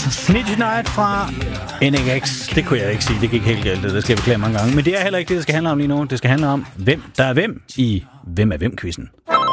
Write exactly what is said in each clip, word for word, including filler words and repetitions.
Snitch Night fra N X. Det kunne jeg ikke sige. Det gik helt galt. Det skal jeg beklage mange gange. Men det er heller ikke det, det skal handle om lige nu. Det skal handle om, hvem der er hvem i Hvem er hvem-quizzen.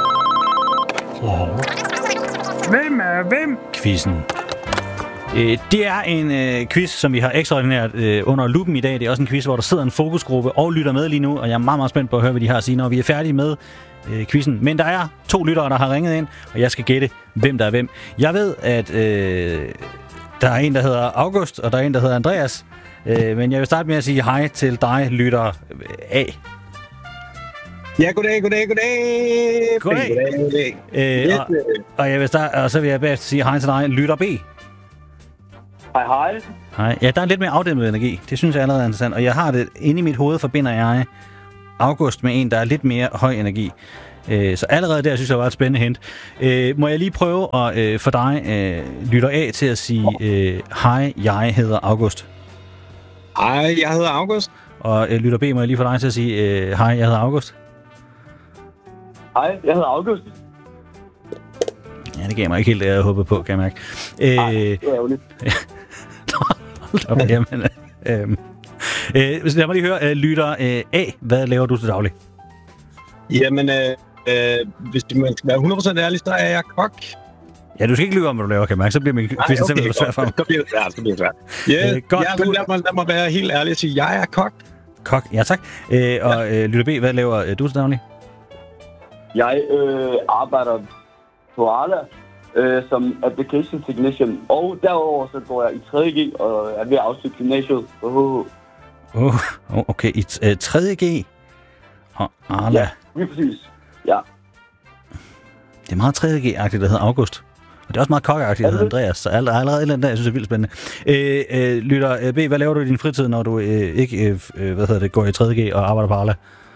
Hvem er hvem-quizzen. Det er en øh, quiz, som vi har ekstraordinært øh, under lupen i dag. Det er også en quiz, hvor der sidder en fokusgruppe og lytter med lige nu. Og jeg er meget, meget spændt på at høre, hvad de har at sige, når vi er færdige med øh, quizzen. Men der er to lyttere, der har ringet ind, og jeg skal gætte, hvem der er hvem. Jeg ved, at øh, der er en, der hedder August, og der er en, der hedder Andreas. Øh, men jeg vil starte med at sige hej til dig, lytter A. Ja, goddag, goddag, goddag. Goddag. goddag, goddag. Øh, og, og, jeg vil starte, og så vil jeg bagefter sige hej til dig, lytter B. Hej, hej. Hej. Ja, der er lidt mere afdæmpet energi. Det synes jeg allerede er interessant. Og jeg har det inde i mit hoved, forbinder jeg August med en, der er lidt mere høj energi. Øh, så allerede der synes jeg var et spændende hint. Øh, må jeg lige prøve at øh, få dig, øh, lytter A, til at sige øh, hej, jeg hedder August. Hej, jeg hedder August. Og øh, lytter B, må jeg lige få dig til at sige øh, hej, jeg hedder August. Hej, jeg hedder August. Ja, det gav mig ikke helt det, jeg håbede på, kan jeg mærke. Øh, Ej, det er ærgerligt. Hold op, jamen. Øh, øh, lad mig lige høre, øh, lytter øh, A, hvad laver du til daglig? Jamen, øh, øh, hvis man skal være hundrede procent ærlig, så er jeg kok. Ja, du skal ikke lyve om, hvad du laver, kan jeg mærke. Så bliver min quiz simpelthen svært for mig. Så bliver det svært, så bliver det svært. Yeah, øh, godt, ja, du... lad, mig, lad mig være helt ærlig og sige, jeg er kok. Kok, ja tak. Øh, og ja. øh, lytter B, hvad laver øh, du til daglig? Jeg øh, arbejder på Arla øh, som application technician, og derover så går jeg i tredje G og er ved at afslutte gymnasiet på H H. Oh, okay, i uh, tredje G og Arla. Ja, lige præcis. Ja. Det er meget tredje G-agtigt, der hedder August. Og det er også meget kokkeagtigt, der hedder Andreas. Så allerede, allerede et eller andet der, jeg synes, det er vildt spændende. Øh, øh, lytter B, hvad laver du i din fritid, når du øh, ikke øh, hvad hedder det, går i tredje G og arbejder på Arla?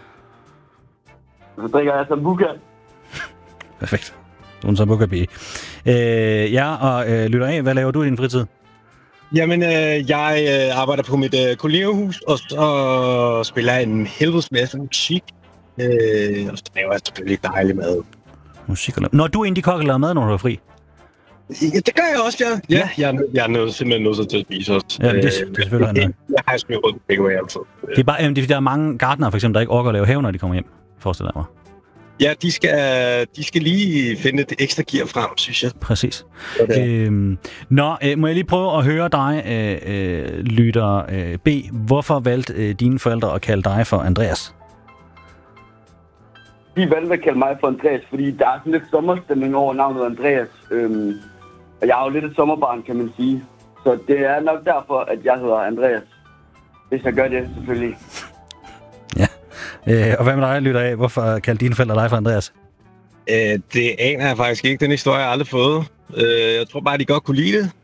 Så drikker jeg sambuca. Perfekt. Du er en sambuca-pige. Øh, ja, og øh, lytter A, hvad laver du i din fritid? Jamen, øh, jeg øh, arbejder på mit øh, kollegehus, og så spiller jeg en helvedes masse musik. Øh, og så laver jeg selvfølgelig dejlig mad. Musik og Når du er indie kokke, laver mad, når du er fri? Ja, det gør jeg også, ja. Ja, jeg er, jeg er nødt, simpelthen nødt til at spise også. Ja, det, det, det er selvfølgelig noget. Jeg har smidt rundt på takeaway, altså. Det er bare, det er, der er mange gartnere, for eksempel, der ikke orker at lave have, når de kommer hjem, forestiller jeg mig. Ja, de skal, de skal lige finde det ekstra gear frem, synes jeg. Præcis. Øhm, nå, øh, må jeg lige prøve at høre dig, øh, øh, lytter øh, B. Hvorfor valgte øh, dine forældre at kalde dig for Andreas? De valgte at kalde mig for Andreas, fordi der er sådan lidt sommerstemning over navnet Andreas. Øhm, og jeg er jo lidt et sommerbarn, kan man sige. Så det er nok derfor, at jeg hedder Andreas. Hvis jeg gør det, selvfølgelig. Ja. Øh, og hvad med dig, lytter af? Hvorfor kaldte dine forældre dig for Andreas? Øh, det aner jeg faktisk ikke. Den historie har jeg aldrig fået. Øh, jeg tror bare, de godt kunne lide det.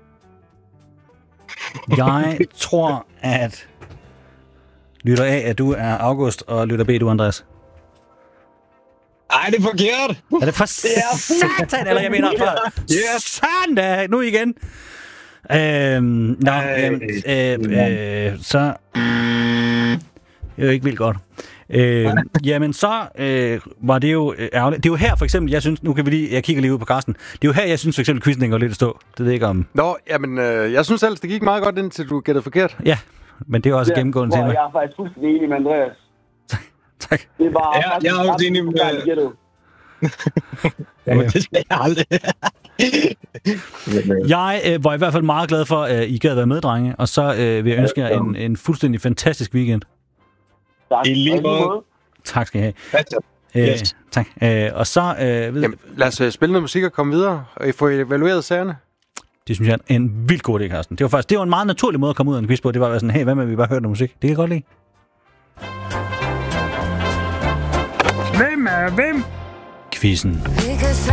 Jeg tror, at lytter af, at du er August, og lytter B, du er Andreas. Ej, det er forkert! Er det for satan, eller jeg mener for yes. Sådan da, nu igen. Øhm, nå, øh, øh, øh, så... Det er jo ikke vildt godt. Øh, jamen, så øh, var det jo øh, ærgerligt. Det er jo her, for eksempel, jeg synes... Nu kan vi lige... Jeg kigger lige ud på Carsten. Det er jo her, jeg synes, for eksempel, quizzen går lidt at stå. Det ved jeg ikke om... Nå, jamen, øh, jeg synes ellers, det gik meget godt, indtil du gættede forkert. Ja, men det er også ja, gennemgående til mig. Jeg er faktisk fuldstændig enig med Andreas. Tak. Det er bare... Ja, jeg er også enig med... Jamen, det skal jeg aldrig. Jeg øh, var i hvert fald meget glad for, at I gad være med, drenge. Og så øh, vil jeg ønske jer en, en fuldstændig fantastisk weekend. Tak. I lige måde. Tak skal I have. Øh, yes. Tak. Øh, og så... Øh, ved... Jamen, lad os uh, spille noget musik og komme videre. Og I får evalueret sagerne. Det synes jeg er en vildt god idé, Carsten. Det var faktisk det var en meget naturlig måde at komme ud af en quiz på. Det var sådan, hey, hvad med, vi bare hørte noget musik? Det kan jeg godt lide. Hvem er hvem? Quizzen.